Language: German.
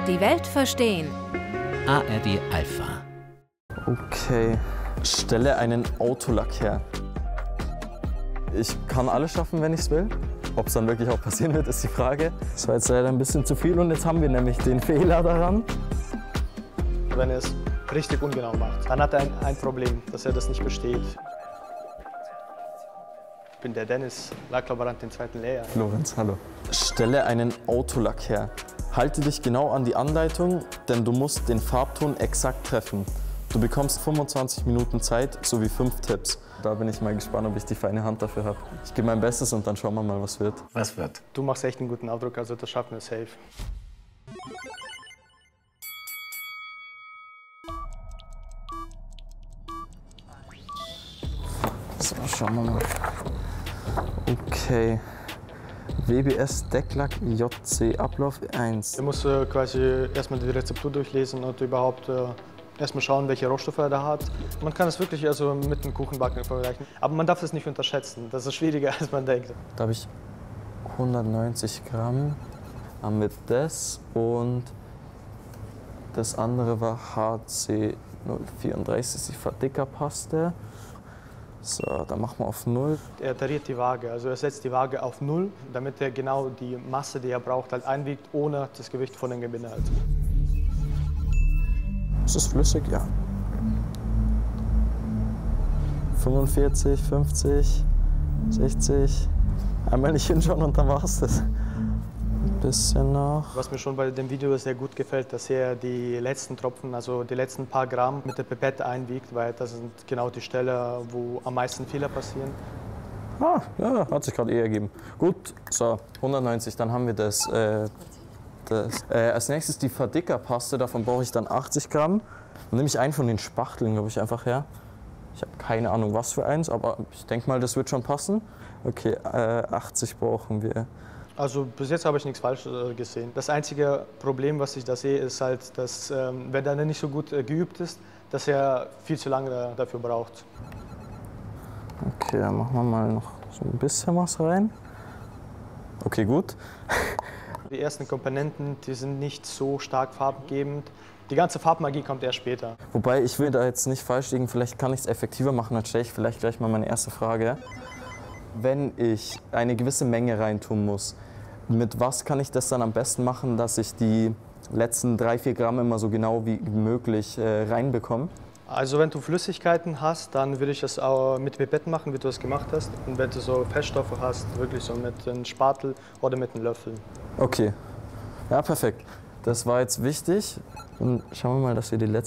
Die Welt verstehen. ARD Alpha. Okay, stelle einen Autolack her. Ich kann alles schaffen, wenn ich es will. Ob es dann wirklich auch passieren wird, ist die Frage. Das war jetzt leider ein bisschen zu viel und jetzt haben wir nämlich den Fehler daran. Wenn er es richtig ungenau macht, dann hat er ein Problem, dass er das nicht besteht. Ich bin der Dennis, Lacklaborant in 2. Lehrjahr. Lorenz, hallo. Stelle einen Autolack her. Halte dich genau an die Anleitung, denn du musst den Farbton exakt treffen. Du bekommst 25 Minuten Zeit sowie 5 Tipps. Da bin ich mal gespannt, ob ich die feine Hand dafür habe. Ich gebe mein Bestes und dann schauen wir mal, was wird. Was wird? Du machst echt einen guten Eindruck, also das schaffen wir safe. So, schauen wir mal. Okay. WBS Decklack JC Ablauf 1. Du musst quasi erstmal die Rezeptur durchlesen und überhaupt erstmal schauen, welche Rohstoffe er da hat. Man kann es wirklich also mit dem Kuchenbacken vergleichen. Aber man darf es nicht unterschätzen. Das ist schwieriger, als man denkt. Da habe ich 190 Gramm. Haben wir das und das andere war HC 034, die Verdickerpaste. So, dann machen wir auf 0. Er tariert die Waage, also er setzt die Waage auf 0, damit er genau die Masse, die er braucht, halt einwiegt, ohne das Gewicht von den Gebinde halt. Ist das flüssig? Ja. 45, 50, 60. Einmal nicht hinschauen und dann war's das. Ein bisschen noch. Was mir schon bei dem Video sehr gut gefällt, dass er die letzten Tropfen, also die letzten paar Gramm mit der Pipette einwiegt, weil das sind genau die Stelle, wo am meisten Fehler passieren. Ah, ja, hat sich gerade ergeben. Gut, so, 190, dann haben wir das. Als nächstes die Verdickerpaste, davon brauche ich dann 80 Gramm. Dann nehme ich einen von den Spachteln, glaube ich, einfach her. Ich habe keine Ahnung, was für eins, aber ich denke mal, das wird schon passen. Okay, 80 brauchen wir. Also bis jetzt habe ich nichts falsch gesehen. Das einzige Problem, was ich da sehe, ist halt, dass wenn er nicht so gut geübt ist, dass er viel zu lange dafür braucht. Okay, dann machen wir mal noch so ein bisschen was rein. Okay, gut. Die ersten Komponenten, die sind nicht so stark farbgebend. Die ganze Farbmagie kommt erst später. Wobei, ich will da jetzt nicht falsch liegen, vielleicht kann ich es effektiver machen, dann stelle ich vielleicht gleich mal meine erste Frage. Wenn ich eine gewisse Menge reintun muss, mit was kann ich das dann am besten machen, dass ich die letzten 3-4 Gramm immer so genau wie möglich reinbekomme? Also wenn du Flüssigkeiten hast, dann würde ich das auch mit Pipetten machen, wie du das gemacht hast. Und wenn du so Feststoffe hast, wirklich so mit einem Spatel oder mit einem Löffel. Okay, ja perfekt. Das war jetzt wichtig. Und schauen wir mal, dass wir die letzten